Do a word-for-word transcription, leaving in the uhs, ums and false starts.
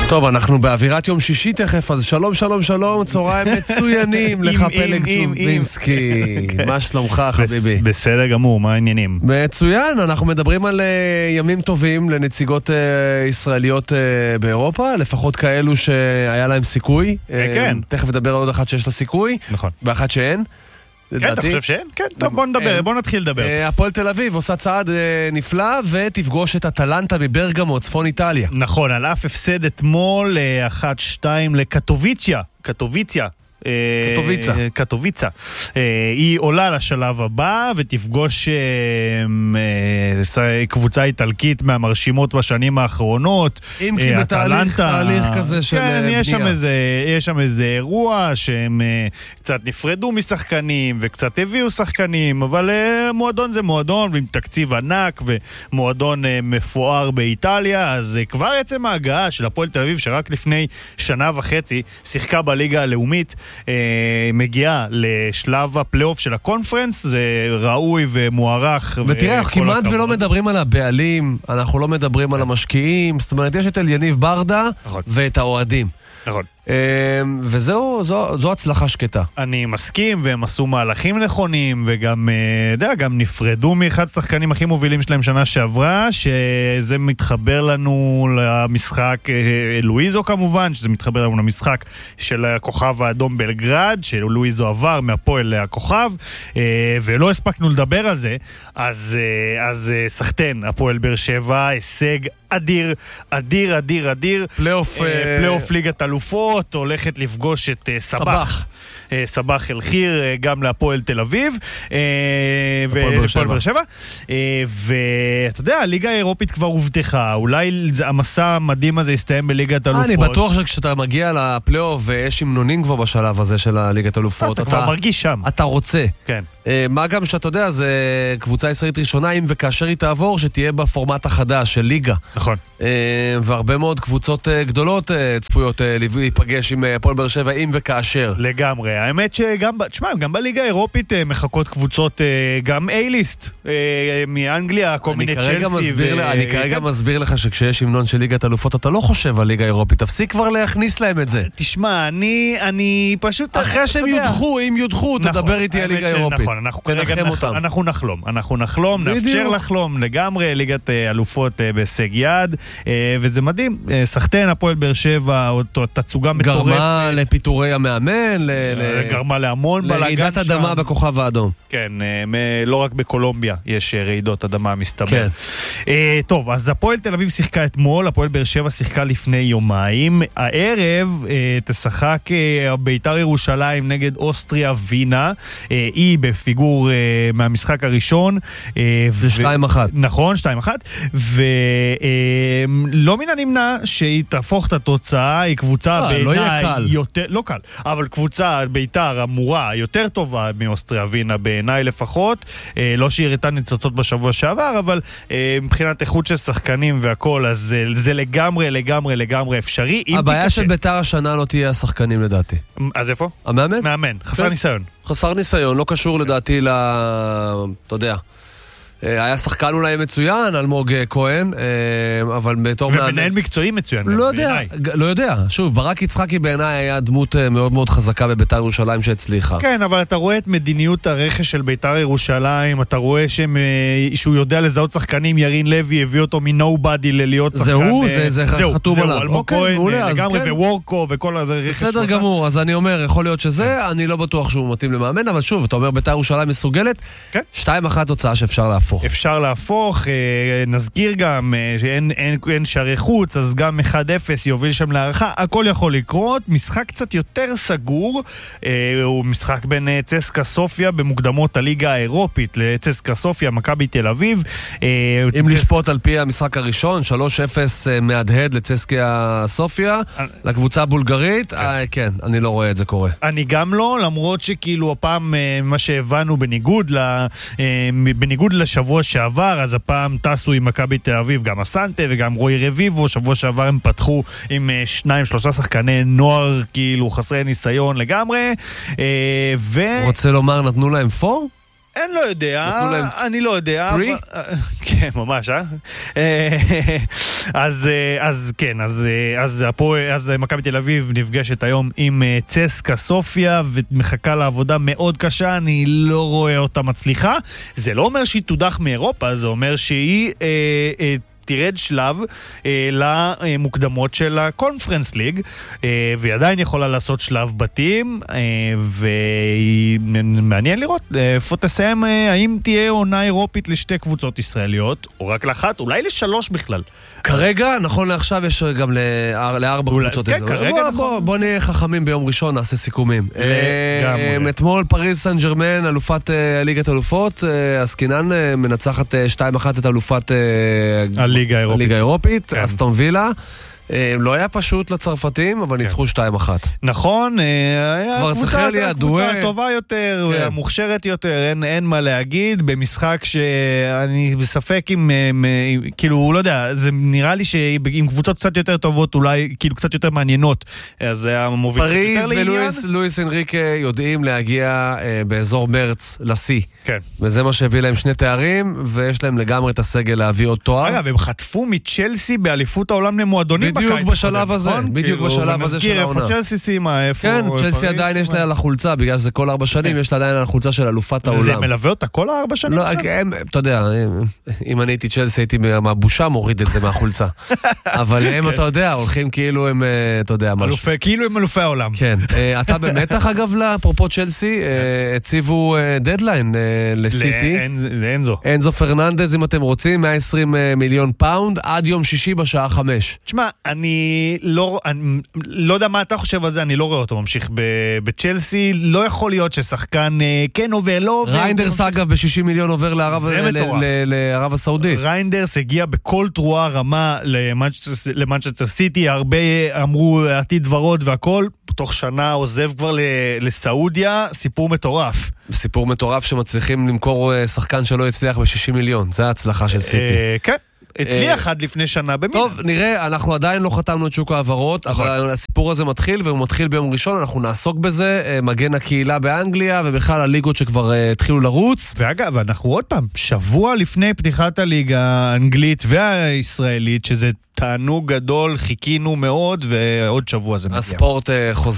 טוב, אנחנו באווירת יום שישי תכף, אז שלום שלום שלום, צהריים מצוינים לך פלג צ'ובינסקי. מה שלומך חביבי? בסדר גמור, מה העניינים? מצוין, אנחנו מדברים על ימים טובים לנציגות ישראליות באירופה, לפחות כאלו שהיה להם סיכוי. כן. תכף נדבר על עוד אחת שיש לה סיכוי. נכון. ואחת שאין. כן, אתה חושב שאין? כן, טוב, בוא נדבר, בוא נתחיל לדבר. הפועל תל אביב עושה צעד נפלא ותפגוש את אטלנטה מברגמו, צפון איטליה. נכון, על אף הפסד אתמול אחת שתיים לקטוביציה, קטוביציה. קטוביצה. קטוביצה. היא עולה לשלב הבא ותפגוש קבוצה איטלקית מהמרשימות בשנים האחרונות. אם כי בתהליך תהליך כזה של בנייה. יש שם איזה אירוע שהם קצת נפרדו משחקנים וקצת הביאו שחקנים, אבל מועדון זה מועדון עם תקציב ענק ומועדון מפואר באיטליה, אז כבר עצם ההגעה של הפועל תל אביב שרק לפני שנה וחצי שיחקה בליגה הלאומית מגיעה לשלב הפלייאוף של הקונפרנס, זה ראוי ומוערך. ותראה, אנחנו כמעט ולא מדברים על הבעלים, אנחנו לא מדברים על המשקיעים, זאת אומרת, יש את אליניב ברדה ואת האוהדים. נכון. וזהו, זו, זו הצלחה שקטה. אני מסכים, והם עשו מהלכים נכונים, וגם, יודע, גם נפרדו מאחד השחקנים הכי מובילים שלהם שנה שעברה, שזה מתחבר לנו למשחק לואיזו כמובן, שזה מתחבר לנו למשחק של הכוכב האדום בלגרד, שלואיזו עבר מהפועל לכוכב, ולא הספקנו לדבר על זה, אז, אז סחטן, הפועל באר שבע, הישג אדיר, אדיר, אדיר, אדיר. פלייאוף, פלייאוף ליגת אלופות, הולכת לפגוש את סבח. סבח אל-חיר, גם להפועל תל אביב והפועל באר שבע. ואתה יודע, הליגה האירופית כבר הובטחה, אולי המסע המדהים הזה יסתיים בליגת אלופות. אני בטוח שכשאתה מגיע לפלייאוף ויש המנונים כבר בשלב הזה של הליגת אלופות, אתה כבר מרגיש שם. אתה רוצה. כן. מה גם שאתה יודע, זה קבוצה ישראלית ראשונה, אם וכאשר היא תעבור, שתהיה בפורמט החדש של ליגה. נכון. והרבה מאוד קבוצות גדולות צפויות להיפגש עם הפועל באר שבע, אם וכאשר. לגמרי. האמת שגם, תשמע, גם בליגה האירופית מחכות קבוצות, גם A-ליסט, מאנגליה, כל מיני צ'לסי. אני כרגע מסביר לך שכשיש המנון של ליגת אלופות, אתה לא חושב על ליגה האירופית, תפסיק כבר להכניס להם את זה. תשמע, אני, אני פשוט... אחרי שהם יודחו, אם יודחו, תדבר איתי על ליגה האירופית. נכון, אנחנו נחלום, אנחנו נחלום, נאפשר לחלום לגמרי, ליגת אלופות בהישג יד, וזה מדהים, סחטן, הפועל באר שבע, תצוגה מטורפת. גרמה לפיטורי המאמן, גרמה להמון בלגן שם. לרעידת אדמה בכוכב האדום. כן, לא רק בקולומביה יש רעידות אדמה מסתבר. טוב, אז הפועל תל אביב שיחקה אתמול, הפועל באר שבע שיחקה לפני יומיים. הערב תשחק בית"ר ירושלים נגד אוסטריה וינה, היא בפיגור מהמשחק הראשון. זה שתיים אחת. נכון, שתיים אחת. ולא מן הנמנע שהיא תהפוך את התוצאה, היא קבוצה בעיניי יותר, לא קל, אבל קבוצה בית"ר אמורה יותר טובה מאוסטריה וינה בעיניי לפחות, לא שהיא הראתה ניצוצות בשבוע שעבר, אבל מבחינת איכות של שחקנים והכל, אז זה לגמרי, לגמרי, לגמרי אפשרי. הבעיה של בית"ר השנה לא תהיה השחקנים לדעתי. אז איפה? המאמן? מאמן, חסר ניסיון. חסר ניסיון, לא קשור לדעתי ל... אתה יודע. היה שחקן אולי מצוין, אלמוג כהן, אבל בתור מאמן... ומנהל מקצועי מצוין. לא יודע, לא יודע. שוב, ברק יצחקי בעיניי היה דמות מאוד מאוד חזקה בבית"ר ירושלים שהצליחה. כן, אבל אתה רואה את מדיניות הרכש של בית"ר ירושלים, אתה רואה שהוא יודע לזהות שחקנים, ירין לוי הביא אותו מנובדי ללהיות שחקן... זה הוא, זה חתום עליו. זהו, אלמוג כהן, לגמרי, וורקו וכל הרכש. בסדר גמור, אז אני אומר, יכול להיות שזה, אני לא בטוח שהוא מתאים למאמן, אבל שוב, אתה אומר בית"ר ירושלים מסוגלת, שתיים אחת תוצאה שאפשר להפוך. אפשר להפוך, נזכיר גם שאין אין, אין שערי חוץ, אז גם אחד אפס יוביל שם להערכה, הכל יכול לקרות, משחק קצת יותר סגור, הוא משחק בין צסקה סופיה במוקדמות הליגה האירופית לצסקה סופיה, מכבי תל אביב. אם צס... לשפוט על פי המשחק הראשון, שלוש אפס מהדהד לצסקה סופיה, לקבוצה הבולגרית, כן. אה, כן, אני לא רואה את זה קורה. אני גם לא, למרות שכאילו הפעם מה שהבנו בניגוד, ל... בניגוד לשבוע שעבר, אז הפעם טסו עם מכבי תל אביב, גם הסנטה וגם רוי רביבו, שבוע שעבר הם פתחו עם שניים, שלושה שחקני נוער, כאילו חסרי ניסיון לגמרי, ו... רוצה לומר, נתנו להם פור? אין לא יודע, אני לא יודע. פרי? כן, ממש, אה? אז, אז כן, אז, אז, אז מכבי תל אביב נפגשת היום עם צסקה סופיה, ומחכה לעבודה מאוד קשה, אני לא רואה אותה מצליחה. זה לא אומר שהיא תודח מאירופה, זה אומר שהיא אה, אה, תירד שלב אה, למוקדמות של הקונפרנס ליג, אה, והיא עדיין יכולה לעשות שלב בתים, אה, ומעניין לראות איפה תסיים, אה, האם תהיה עונה אירופית לשתי קבוצות ישראליות, או רק לאחת, אולי לשלוש בכלל. כרגע, נכון לעכשיו, יש גם לארבע קבוצות. כן, כרגע נכון. בוא נהיה חכמים ביום ראשון, נעשה סיכומים. אתמול פריז סן ז'רמן, אלופת ליגת אלופות, הסקינן מנצחת שתיים אחת את אלופת הליגה האירופית, אסטון וילה. לא היה פשוט לצרפתים, אבל ניצחו שתיים אחת. נכון, היה קבוצה טובה יותר, מוכשרת יותר, אין מה להגיד, במשחק שאני בספק עם, כאילו, לא יודע, זה נראה לי שעם קבוצות קצת יותר טובות, אולי, כאילו, קצת יותר מעניינות, אז זה היה מוביל קצת יותר לעניין. פריז ולואיס אנריקה יודעים להגיע באזור מרץ לשיא. כן. וזה מה שהביא להם שני תארים, ויש להם לגמרי את הסגל להביא עוד תואר. אגב, הם חטפו מצ'לסי באליפות העולם למועדונים בקיץ. בדיוק בשלב הזה, בדיוק בשלב הזה של העונה. איפה צ'לסי סיימה, איפה... כן, צ'לסי עדיין יש לה על החולצה, בגלל שזה כל ארבע שנים, יש לה עדיין על החולצה של אלופת העולם. וזה מלווה אותה כל הארבע שנים? לא, אתה יודע, אם אני הייתי צ'לסי, הייתי מהבושה מוריד את זה מהחולצה. אבל הם, אתה יודע, הולכים כאילו הם, אתה יודע, משהו. כאילו הם אלופי העולם. כן. אתה במתח, אגב, אפרופו צ'לסי, הציבו דדליין לסיטי. לאנזו. אנזו פרננדז, אם אתם רוצים, מאה ועשרים מיליון פאונד, עד יום שישי בשעה חמש. תשמע, אני לא, אני לא יודע מה אתה חושב על זה, אני לא רואה אותו ממשיך בצ'לסי, לא יכול להיות ששחקן כן עובר, לא עובר. ריינדרס אגב ב-שישים מיליון עובר לערב הסעודית. ריינדרס הגיע בכל תרועה רמה למנצ'סטר סיטי, הרבה אמרו עתיד ורוד והכל, תוך שנה עוזב כבר לסעודיה, סיפור מטורף. סיפור מטורף שמצליחים למכור שחקן שלא הצליח ב-שישים מיליון, זה ההצלחה של סיטי. כן. הצליח עד לפני שנה במילן. טוב, נראה, אנחנו עדיין לא חתמנו את שוק העברות, אבל הסיפור הזה מתחיל, והוא מתחיל ביום ראשון, אנחנו נעסוק בזה, מגן הקהילה באנגליה, ובכלל הליגות שכבר התחילו לרוץ. ואגב, אנחנו עוד פעם, שבוע לפני פתיחת הליגה האנגלית והישראלית, שזה תענוג גדול, חיכינו מאוד, ועוד שבוע זה מגיע. הספורט חוזר.